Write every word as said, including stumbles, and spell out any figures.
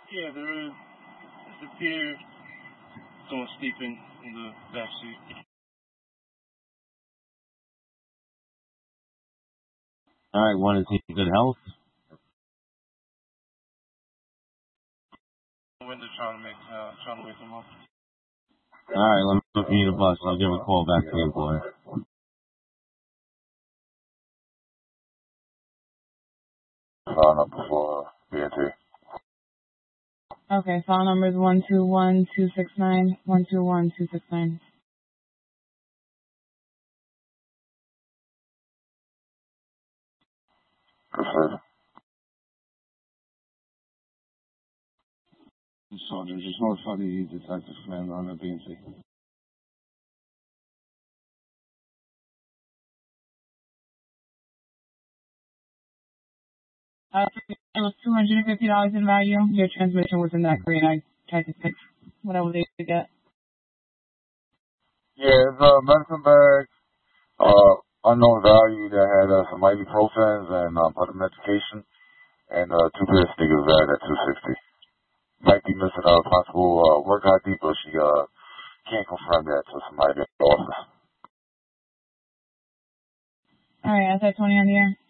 Yeah, there is. Disappeared. Someone sleeping in the back seat. All right, one is he in good health? Window trying to make, uh, trying to wake him up. All right, let me know if you need a bus. I'll give a call back to the employer. Phone number for B N T. Okay, file number is one two one two six nine one two one two six nine. Proceed. Sergeant, just notify the detective commander on the B N T. Uh, it was two hundred fifty dollars in value. Your transmission was in that green. I tried to fix what I was able to get. Yeah, it's a medicine bag, uh, unknown value that had uh, some ibuprofens and um, other medication, and uh, two pair of sneakers valued at two sixty. Might be missing a possible uh, work I D, but she uh, can't confirm that to somebody at the office. All right, I said twenty on the air.